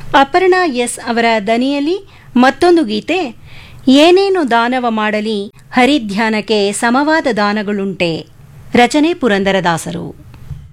Aparna S ಅವರ ದನಿಯಲ್ಲಿ ಮತ್ತೊಂದು ಗೀತೆ, ಏನೇನು ದಾನವ ಮಾಡಲಿ ಹರಿಧ್ಯಾನಕ್ಕೆ ಸಮವಾದ ದಾನಗಳುಂಟೆ. ರಚನೆ ಪುರಂದರದಾಸರು.